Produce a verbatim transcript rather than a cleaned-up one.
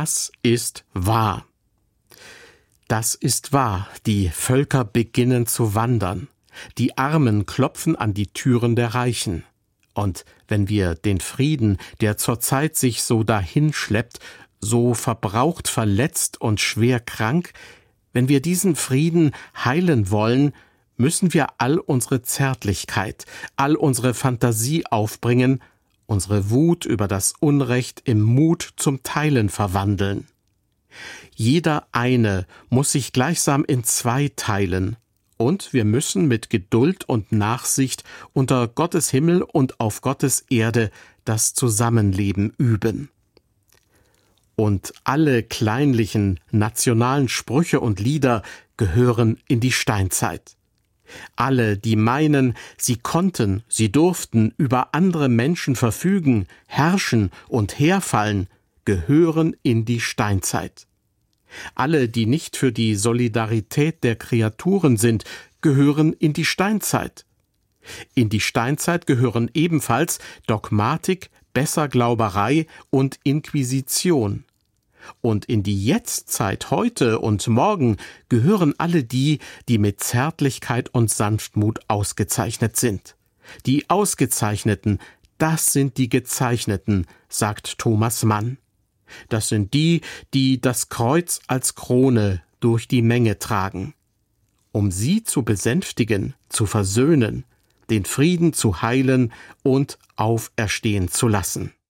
das ist wahr. Das ist wahr, die Völker beginnen zu wandern. Die Armen klopfen an die Türen der Reichen. Und wenn wir den Frieden, der zurzeit sich so dahinschleppt, so verbraucht, verletzt und schwer krank, wenn wir diesen Frieden heilen wollen, müssen wir all unsere Zärtlichkeit, all unsere Fantasie aufbringen, unsere Wut über das Unrecht im Mut zum Teilen verwandeln. Jeder eine muss sich gleichsam in zwei teilen, und wir müssen mit Geduld und Nachsicht unter Gottes Himmel und auf Gottes Erde das Zusammenleben üben. Und alle kleinlichen nationalen Sprüche und Lieder gehören in die Steinzeit. Alle, die meinen, sie konnten, sie durften über andere Menschen verfügen, herrschen und herfallen, gehören in die Steinzeit. Alle, die nicht für die Solidarität der Kreaturen sind, gehören in die Steinzeit. In die Steinzeit gehören ebenfalls Dogmatik, Besserglauberei und Inquisition. Und in die Jetztzeit, heute und morgen, gehören alle die, die mit Zärtlichkeit und Sanftmut ausgezeichnet sind. Die Ausgezeichneten, das sind die Gezeichneten, sagt Thomas Mann. Das sind die, die das Kreuz als Krone durch die Menge tragen. Um sie zu besänftigen, zu versöhnen, den Frieden zu heilen und auferstehen zu lassen.